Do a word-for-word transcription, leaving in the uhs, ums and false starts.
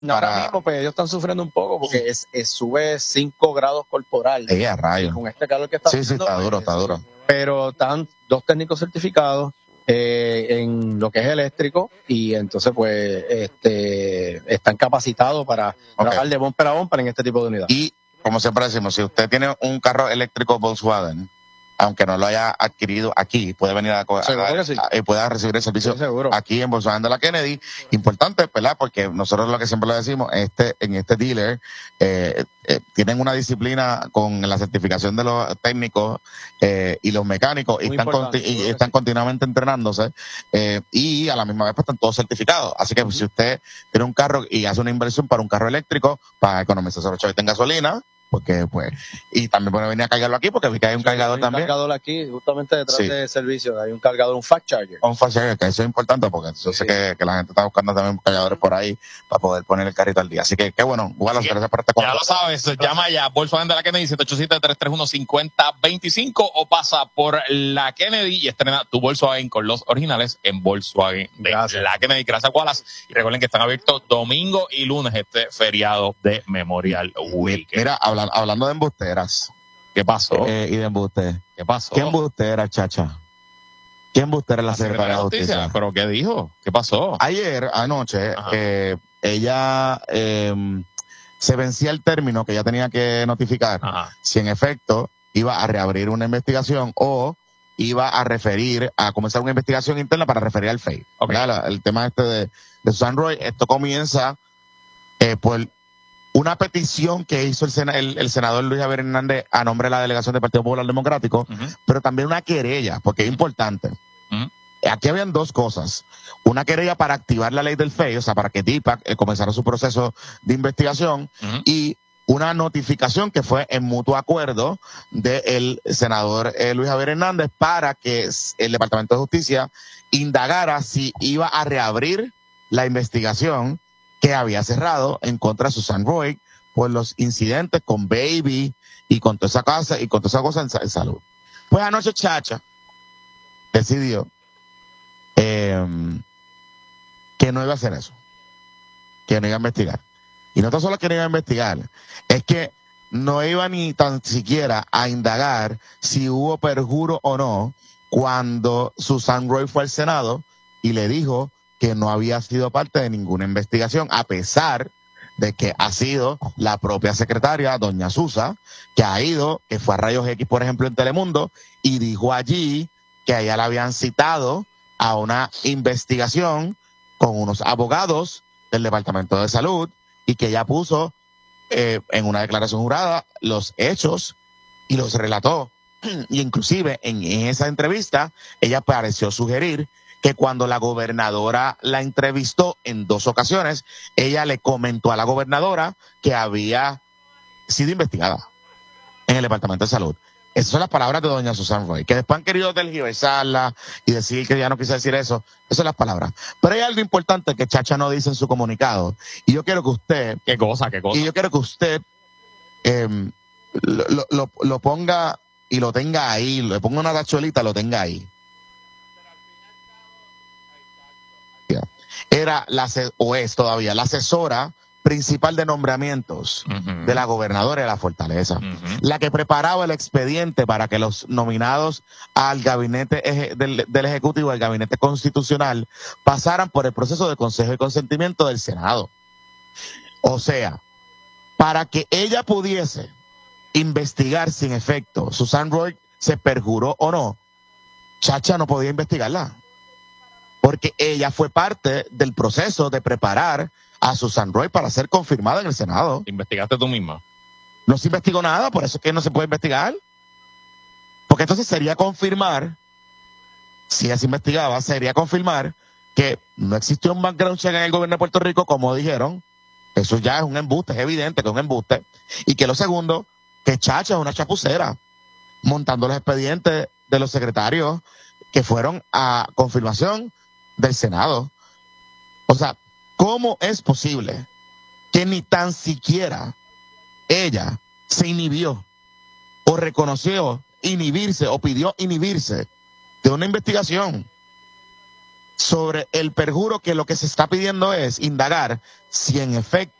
Ahora para... mismo, pues ellos están sufriendo un poco porque es, es sube cinco grados corporales. Sí, a rayos. Con este calor que está Sí, haciendo, sí, está duro, pues, está duro. Pero están dos técnicos certificados eh, en lo que es eléctrico y entonces pues este están capacitados para Ok. trabajar de bumper a bumper en este tipo de unidad. Y, como siempre decimos, si usted tiene un carro eléctrico Volkswagen, aunque no lo haya adquirido aquí, puede venir a, a, Seguro que sí. a- y pueda recibir el servicio Sí, seguro. aquí en Volkswagen de la Kennedy. Importante, ¿verdad? Porque nosotros lo que siempre le decimos, este, en este dealer, eh, eh, tienen una disciplina con la certificación de los técnicos eh, y los mecánicos y Muy están, importante, conti- y seguro que están sí. continuamente entrenándose eh, y a la misma vez pues, están todos certificados. Así que Ujú. si usted tiene un carro y hace una inversión para un carro eléctrico, para economizar ocho en gasolina, porque pues, y también puede venir a cargarlo aquí porque vi que hay un Sí, cargador hay un también. cargador aquí, justamente detrás Sí. del servicio, hay un cargador, un fast charger. Un fast charger, que eso es importante porque yo sé que, que la gente está buscando también cargadores por ahí para poder poner el carrito al día. Así que qué bueno, Wallace, gracias por este Ya lo sabes, llama ya Volkswagen de la Kennedy siete ocho siete, tres tres uno, cinco cero dos cinco o pasa por la Kennedy y estrena tu Volkswagen con los originales en Volkswagen de Gracias. la Kennedy. Gracias, Wallace. Y recuerden que están abiertos domingo y lunes este feriado de Memorial Weekend. Mira, habla- hablando de embusteras ¿Qué pasó? eh, y de embuste. ¿Qué pasó? ¿Qué embustera, chacha? ¿Qué embustera es la, La secretaria de Justicia. Justicia? ¿Pero qué dijo? ¿Qué pasó? Ayer, anoche, Ajá. eh, ella eh, se vencía el término que ella tenía que notificar Ajá. si en efecto iba a reabrir una investigación o iba a referir, a comenzar una investigación interna para referir al F E I. Ok. ¿Verdad? La- El tema este de, de Susan Roy, esto comienza eh, por una petición que hizo el, sena- el, el senador Luis Javier Hernández a nombre de la delegación del Partido Popular Democrático, Ujú. pero también una querella, porque es importante. Ujú. Aquí habían dos cosas. Una querella para activar la ley del F E I, o sea, para que D I P A C eh, comenzara su proceso de investigación, Ujú. y una notificación que fue en mutuo acuerdo del senador eh, Luis Javier Hernández para que s- el Departamento de Justicia indagara si iba a reabrir la investigación que había cerrado en contra de Susan Roy por los incidentes con Baby y con toda esa cosa y con toda esa cosa en, sa- en salud. Pues anoche Chacha decidió eh, que no iba a hacer eso, que no iba a investigar. Y no tan solo que no iba a investigar, es que no iba ni tan siquiera a indagar si hubo perjuro o no cuando Susan Roy fue al Senado y le dijo que no había sido parte de ninguna investigación, a pesar de que ha sido la propia secretaria, doña Susa, que ha ido, que fue a Rayos X, por ejemplo, en Telemundo, y dijo allí que a ella la habían citado a una investigación con unos abogados del Departamento de Salud y que ella puso eh, en una declaración jurada los hechos y los relató. Y inclusive en, en esa entrevista ella pareció sugerir que cuando la gobernadora la entrevistó en dos ocasiones, ella le comentó a la gobernadora que había sido investigada en el Departamento de Salud. Esas son las palabras de doña Susan Roy, que después han querido tergiversarla y decir que ya no quiso decir eso. Esas son las palabras. Pero hay algo importante que Chacha no dice en su comunicado. Y yo quiero que usted, ¿Qué cosa? ¿Qué cosa? y yo quiero que usted eh, lo, lo- lo- lo ponga y lo tenga ahí, le ponga una tachuelita, lo tenga ahí. Era la, ase- o es todavía, la asesora principal de nombramientos Ujú. de la gobernadora de la Fortaleza, Ujú. la que preparaba el expediente para que los nominados al gabinete eje- del, del Ejecutivo, al gabinete constitucional, pasaran por el proceso de consejo y consentimiento del Senado. O sea, para que ella pudiese investigar sin efecto Susan Roy se perjuró o no, Chacha no podía investigarla, porque ella fue parte del proceso de preparar a Susan Roy para ser confirmada en el Senado. ¿Te investigaste tú misma? No se investigó nada, por eso es que no se puede investigar. Porque entonces sería confirmar, si ella se investigaba, sería confirmar que no existió un background check en el gobierno de Puerto Rico, como dijeron. Eso ya es un embuste, es evidente que es un embuste. Y que lo segundo, que Chacha es una chapucera, montando los expedientes de los secretarios que fueron a confirmación del Senado. O sea, ¿cómo es posible que ni tan siquiera ella se inhibió o reconoció inhibirse o pidió inhibirse de una investigación? sobre el perjuro, que lo que se está pidiendo es indagar si en efecto